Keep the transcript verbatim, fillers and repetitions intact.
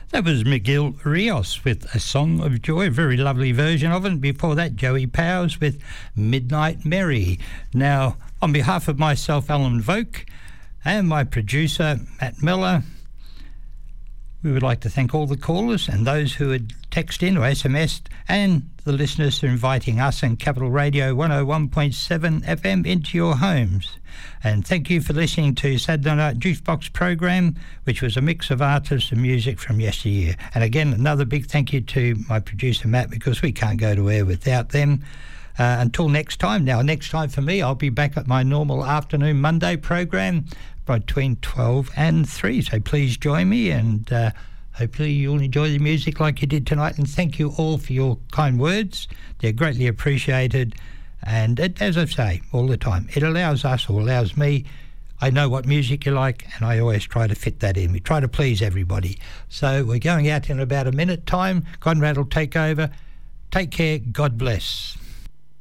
That was Miguel Rios with A Song of Joy, a very lovely version of it. And before that, Joey Powers with Midnight Merry. Now, on behalf of myself, Alan Voke, and my producer, Matt Miller, we would like to thank all the callers and those who had texted in or S M S'd, and the listeners for inviting us and Capital Radio one oh one point seven F M into your homes. And thank you for listening to Saturday Night Jukebox program, which was a mix of artists and music from yesteryear. And again, another big thank you to my producer, Matt, because we can't go to air without them. Uh, until next time. Now, next time for me, I'll be back at my normal afternoon Monday program between twelve and three. So please join me, and uh, hopefully you'll enjoy the music like you did tonight. And thank you all for your kind words. They're greatly appreciated. And it, as I say all the time, it allows us, or allows me, I know what music you like, and I always try to fit that in. We try to please everybody. So we're going out in about a minute time. Conrad will take over. Take care. God bless.